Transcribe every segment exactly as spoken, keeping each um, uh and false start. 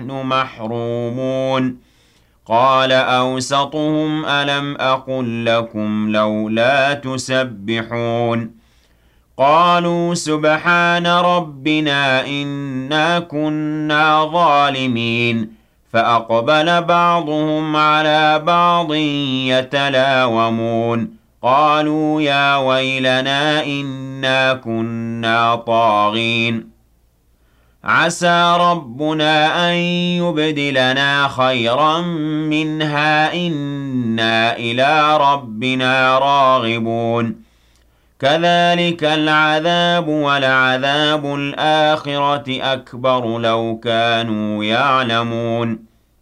ونحن محرومون قال أوسطهم ألم أقل لكم لولا تسبحون قالوا سبحان ربنا إنا كنا ظالمين فأقبل بعضهم على بعض يتلاومون قالوا يا ويلنا إنا كنا طاغين عسى ربنا أن يبدلنا خيرا منها إنا إلى ربنا راغبون كذلك العذاب ولعذاب الآخرة أكبر لو كانوا يعلمون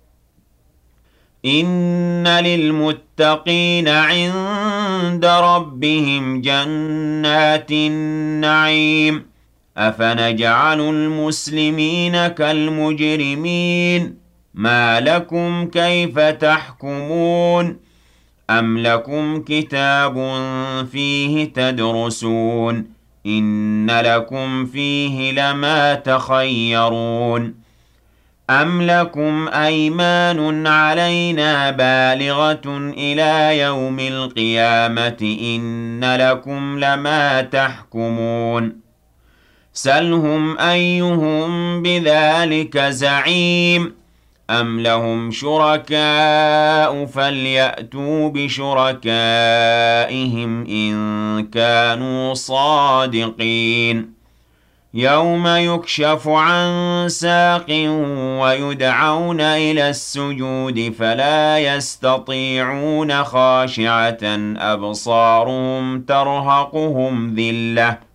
إن للمتقين عند ربهم جنات النعيم أفنجعل المسلمين كالمجرمين ما لكم كيف تحكمون أم لكم كتاب فيه تدرسون إن لكم فيه لما تخيرون أم لكم أيمان علينا بالغة إلى يوم القيامة إن لكم لما تحكمون سلهم أيهم بذلك زعيم أم لهم شركاء فليأتوا بشركائهم إن كانوا صادقين يوم يكشف عن ساق ويدعون إلى السجود فلا يستطيعون خاشعة أبصارهم ترهقهم ذلة